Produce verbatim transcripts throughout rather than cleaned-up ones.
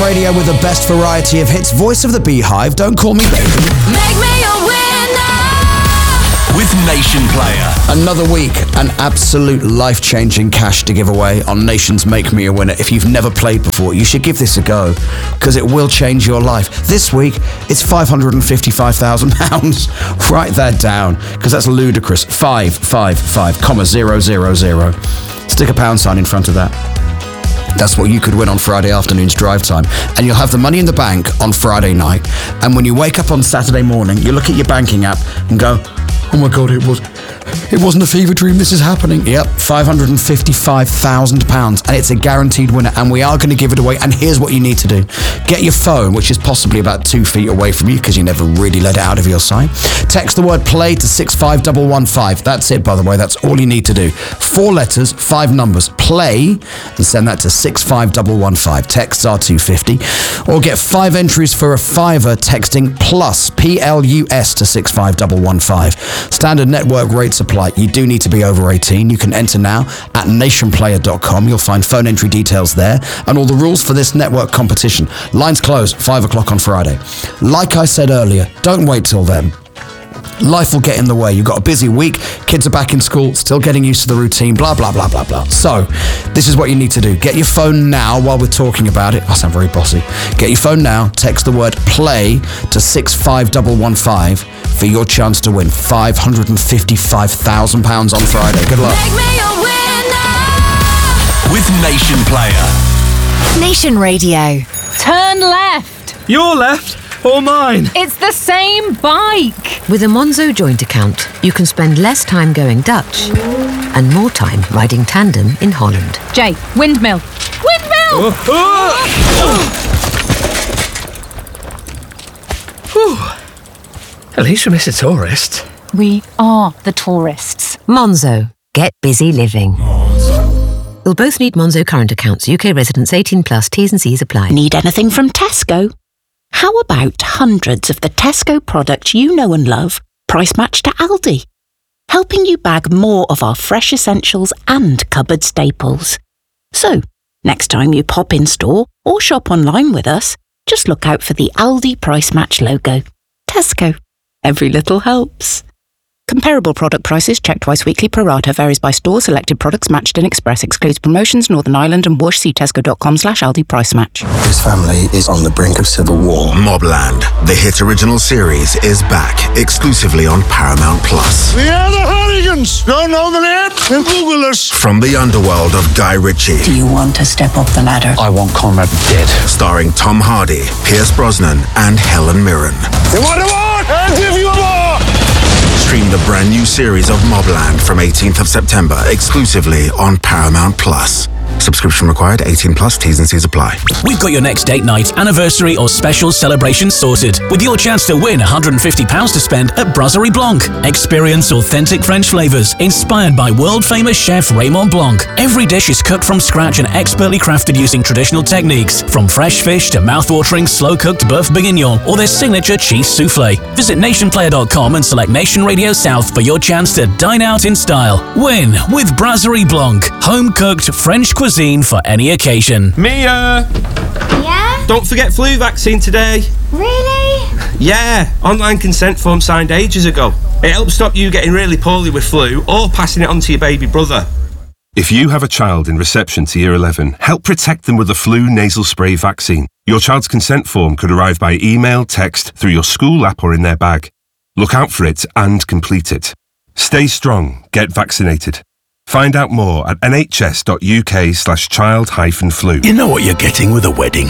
Radio with the best variety of hits. Voice of the Beehive, Don't Call Me Baby. Make me a winner with Nation Player. Another week, an absolute life-changing cash to give away on Nation's Make Me a Winner. If you've never played before, you should give this a go, because it will change your life. This week, it's five hundred fifty-five thousand pounds. Write that down, because that's ludicrous. Five, five, five, comma, zero, zero, zero. Stick a pound sign in front of that. That's what you could win on Friday afternoon's drive time. And you'll have the money in the bank on Friday night. And when you wake up on Saturday morning, you look at your banking app and go, oh my God, it was, it wasn't a fever dream, this is happening. Yep, five hundred fifty-five thousand pounds, and it's a guaranteed winner, and we are going to give it away. And here's what you need to do. Get your phone, which is possibly about two feet away from you, because you never really let it out of your sight. Text the word play to six five one one five. That's it, by the way, that's all you need to do. Four letters, five numbers, play, and send that to six five one one five. Texts are two fifty. Or get five entries for a fiver texting plus, P L U S, to six five one one five. Standard network rates apply. You do need to be over eighteen. You can enter now at nation player dot com. You'll find phone entry details there and all the rules for this network competition. Lines close five o'clock on Friday. Like I said earlier, don't wait till then. Life will get in the way. You've got a busy week. Kids are back in school, still getting used to the routine, blah, blah, blah, blah, blah. So, this is what you need to do. Get your phone now while we're talking about it. I sound very bossy. Get your phone now. Text the word play to six five one one five for your chance to win five hundred fifty-five thousand pounds on Friday. Good luck. Make me a winner with Nation Player. Nation Radio. Turn left. Your left or mine? It's the same bike. With a Monzo joint account, you can spend less time going Dutch and more time riding tandem in Holland. Jay, windmill. Windmill! Oh, oh. At least we miss a tourist. We are the tourists. Monzo. Get busy living. You'll both need Monzo current accounts. U K residents eighteen plus. T's and C's apply. Need anything from Tesco? How about hundreds of the Tesco products you know and love, price matched to Aldi? Helping you bag more of our fresh essentials and cupboard staples. So, next time you pop in store or shop online with us, just look out for the Aldi Price Match logo. Tesco. Every little helps. Comparable product prices checked twice weekly. Pro rata varies by store. Selected products matched in Express. Excludes promotions. Northern Ireland and Whoosh. See tesco.com slash Aldi Price Match. His family is on the brink of civil war. Mobland, the hit original series, is back exclusively on Paramount Plus. We are the Hardigans. Don't know the name? Then Google us. From the underworld of Guy Ritchie. Do you want to step up the ladder? I want Conrad dead. Starring Tom Hardy, Pierce Brosnan, and Helen Mirren. You want a more? I'll give you a more. Stream the brand new series of Mobland from eighteenth of September exclusively on Paramount Plus. Subscription required, eighteen plus, T's and C's apply. We've got your next date night, anniversary or special celebration sorted, with your chance to win one hundred fifty pounds to spend at Brasserie Blanc. Experience authentic French flavours inspired by world-famous chef Raymond Blanc. Every dish is cooked from scratch and expertly crafted using traditional techniques, from fresh fish to mouth-watering slow-cooked bœuf bourguignon or their signature cheese soufflé. Visit nation player dot com and select Nation Radio South for your chance to dine out in style. Win with Brasserie Blanc, home-cooked French cuisine for any occasion. Mia! Yeah? Don't forget flu vaccine today. Really? Yeah, online consent form signed ages ago. It helps stop you getting really poorly with flu or passing it on to your baby brother. If you have a child in reception to year eleven, help protect them with the flu nasal spray vaccine. Your child's consent form could arrive by email, text, through your school app or in their bag. Look out for it and complete it. Stay strong, get vaccinated. Find out more at nhs.uk slash child hyphen flu. You know what you're getting with a wedding?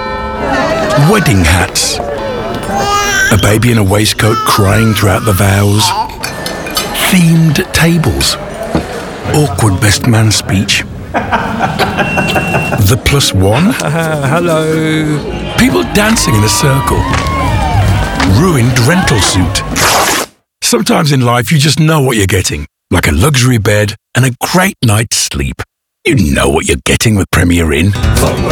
Wedding hats. A baby in a waistcoat crying throughout the vows. Themed tables. Awkward best man speech. The plus one. Uh, hello. People dancing in a circle. Ruined rental suit. Sometimes in life you just know what you're getting. Like a luxury bed and a great night's sleep. You know what you're getting with Premier Inn.